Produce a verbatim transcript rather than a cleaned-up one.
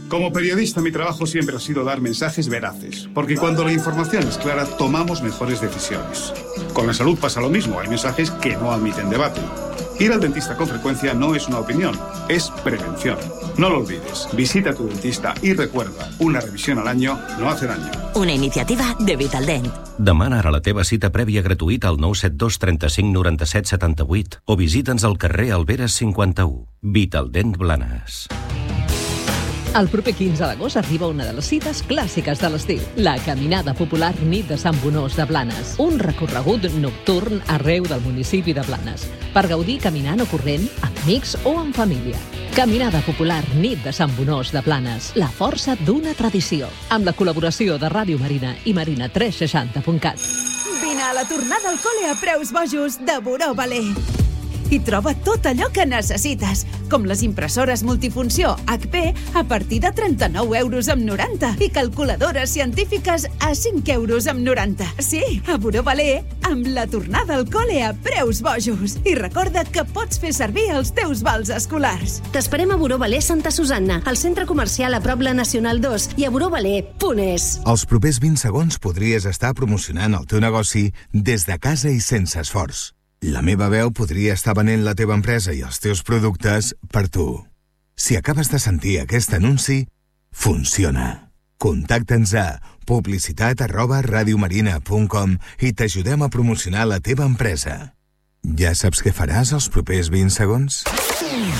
Como periodista, mi trabajo siempre ha sido dar mensajes veraces, porque cuando la información es clara, tomamos mejores decisiones. Con la salud pasa lo mismo, hay mensajes que no admiten debate. Ir al dentista con frecuencia no es una opinión, es prevención. No lo olvides, visita a tu dentista i recuerda, una revisión al año no hace daño. Una iniciativa de Vitaldent. Demana ara la teva cita prèvia gratuïta al nou set dos trenta-cinc noranta-set setanta-vuit o visita'ns al carrer Alberes cinquanta-u. Vitaldent Blanes. El proper quinze d'agost arriba una de les cites clàssiques de l'estiu, la Caminada Popular Nit de Sant Bonós de Blanes. Un recorregut nocturn arreu del municipi de Blanes, per gaudir caminant o corrent, amb amics o en família. Caminada Popular Nit de Sant Bonós de Blanes, la força d'una tradició, amb la col·laboració de Ràdio Marina i Marina tres seixanta punt cat. Vine a la tornada al col·le a preus bojos de Buró Balé. I troba tot allò que necessites, com les impressores multifunció H P a partir de trenta-nou euros amb noranta i calculadores científiques a cinc euros amb noranta. Sí, a Buró Balé, amb la tornada al col·le a preus bojos. I recorda que pots fer servir els teus vals escolars. T'esperem a Buró Balé Santa Susanna, al centre comercial a prop la Nacional dos i a burobalé punt es. Els propers vint segons podries estar promocionant el teu negoci des de casa i sense esforç. La meva veu podria estar venent la teva empresa i els teus productes per tu. Si acabes de sentir aquest anunci, funciona. Contacta'ns a publicitat arroba radiomarina punt com i t'ajudem a promocionar la teva empresa. Ja saps què faràs els propers vint segons?